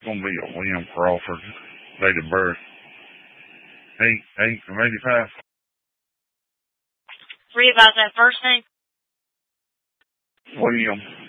Gonna be a William Crawford, date of birth 8/85. Read about that first name. William